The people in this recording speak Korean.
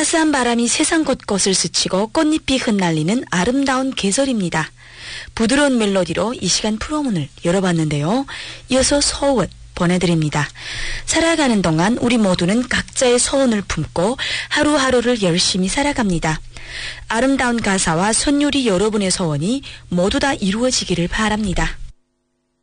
따스한 바람이 세상 곳곳을 스치고 꽃잎이 흩날리는 아름다운 계절입니다. 부드러운 멜로디로 이 시간 프로문을 열어봤는데요. 이어서 서운 보내드립니다. 살아가는 동안 우리 모두는 각자의 서운을 품고 하루하루를 열심히 살아갑니다. 아름다운 가사와 선율이 여러분의 소원이 모두 다 이루어지기를 바랍니다.